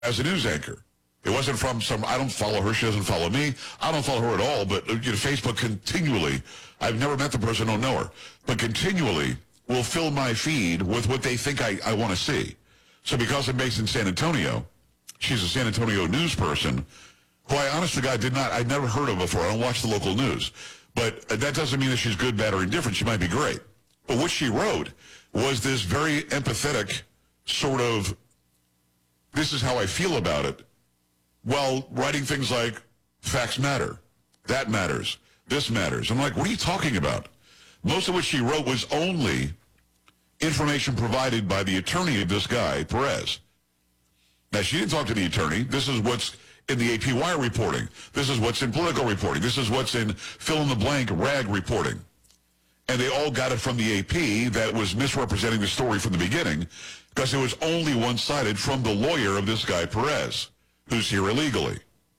as a news anchor. It wasn't from I don't follow her, she doesn't follow me. I don't follow her at all, but Facebook continually, I've never met the person, don't know her, but continually will fill my feed with what they think I want to see. So because I'm based in San Antonio, she's a San Antonio news person who I honest to God I'd never heard of before. I don't watch the local news. But that doesn't mean that she's good, bad, or indifferent. She might be great. But what she wrote was this very empathetic sort of, this is how I feel about it, while writing things like, facts matter, that matters, this matters. I'm like, what are you talking about? Most of what she wrote was only information provided by the attorney of this guy, Perez. Now, she didn't talk to the attorney. This is what's in the AP Wire reporting. This is what's in Politico reporting. This is what's in fill-in-the-blank RAG reporting. And they all got it from the AP that was misrepresenting the story from the beginning because it was only one-sided from the lawyer of this guy, Perez, who's here illegally.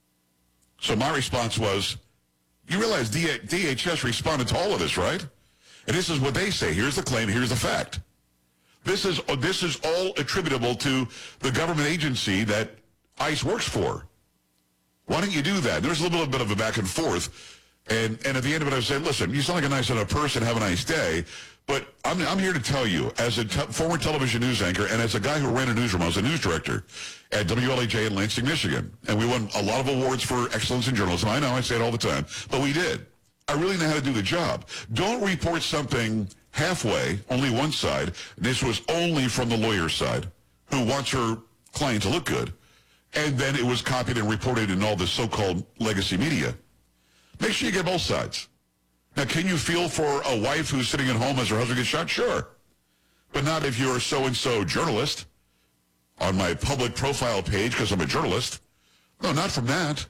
So my response was, you realize DHS responded to all of this, right? And this is what they say. Here's the claim, here's the fact. This is all attributable to the government agency that ICE works for. Why don't you do that? There's a little bit of a back and forth. And at the end of it, I said, listen, you sound like a nice enough person, have a nice day. But I'm here to tell you, as a former television news anchor and as a guy who ran a newsroom, I was a news director at WLAJ in Lansing, Michigan. And we won a lot of awards for excellence in journalism. I know, I say it all the time, but we did. I really know how to do the job. Don't report something halfway, only one side. This was only from the lawyer's side, who wants her client to look good. And then it was copied and reported in all the so-called legacy media. Make sure you get both sides. Now, can you feel for a wife who's sitting at home as her husband gets shot? Sure. But not if you're a so-and-so journalist on my public profile page because I'm a journalist. No, not from that.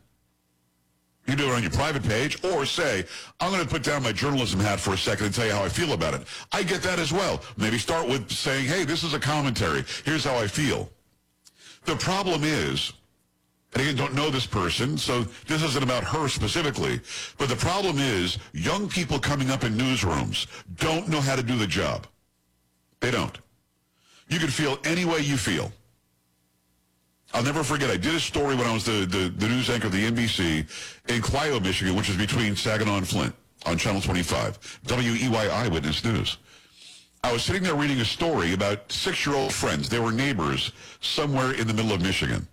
You do it on your private page, or say, I'm going to put down my journalism hat for a second and tell you how I feel about it. I get that as well. Maybe start with saying, hey, this is a commentary. Here's how I feel. The problem is, and again, don't know this person, so this isn't about her specifically, but the problem is young people coming up in newsrooms don't know how to do the job. They don't. You can feel any way you feel. I'll never forget, I did a story when I was the news anchor of the NBC in Clio, Michigan, which is between Saginaw and Flint, on Channel 25, WEY Eyewitness News. I was sitting there reading a story about 6-year-old friends. They were neighbors somewhere in the middle of Michigan.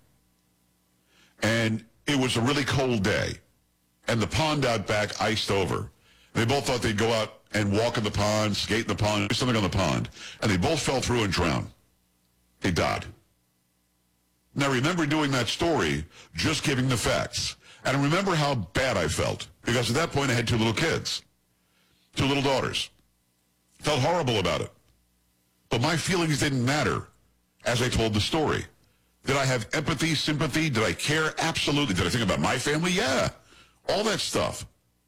And it was a really cold day. And the pond out back iced over. They both thought they'd go out and walk in the pond, skate in the pond, do something on the pond. And they both fell through and drowned. They died. Now, I remember doing that story, just giving the facts. And I remember how bad I felt. Because at that point, I had 2 little kids. 2 little daughters. Felt horrible about it. But my feelings didn't matter as I told the story. Did I have empathy, sympathy? Did I care? Absolutely. Did I think about my family? Yeah. All that stuff.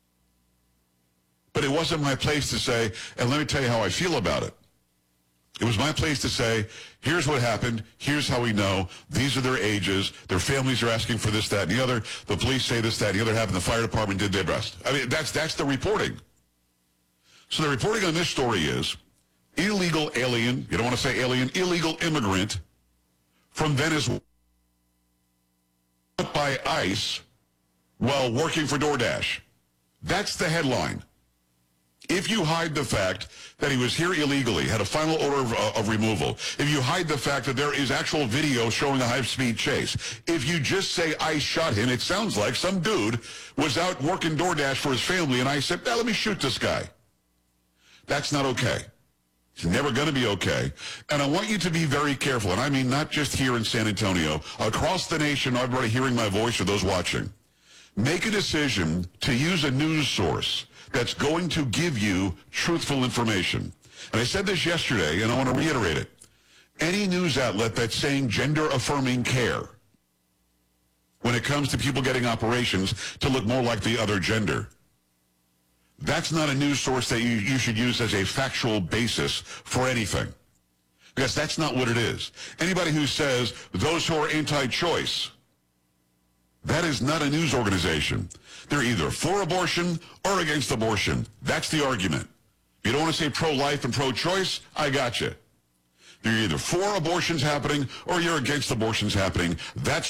But it wasn't my place to say, and let me tell you how I feel about it. It was my place to say, here's what happened, here's how we know, these are their ages, their families are asking for this, that, and the other, the police say this, that, and the other happened, the fire department did their best. I mean, that's the reporting. So the reporting on this story is, illegal alien, you don't want to say alien, illegal immigrant from Venezuela by ICE while working for DoorDash. That's the headline. If you hide the fact that he was here illegally, had a final order of removal, if you hide the fact that there is actual video showing a high-speed chase, if you just say, I shot him, it sounds like some dude was out working DoorDash for his family, and I said, now let me shoot this guy. That's not okay. It's never going to be okay. And I want you to be very careful, and I mean not just here in San Antonio, across the nation, everybody hearing my voice or those watching. Make a decision to use a news source that's going to give you truthful information. And I said this yesterday, and I want to reiterate it. Any news outlet that's saying gender-affirming care when it comes to people getting operations to look more like the other gender, that's not a news source that you should use as a factual basis for anything. Because that's not what it is. Anybody who says those who are anti-choice, that is not a news organization. They're either for abortion or against abortion. That's the argument. You don't want to say pro-life and pro-choice? I got you. You're either for abortions happening or you're against abortions happening. That's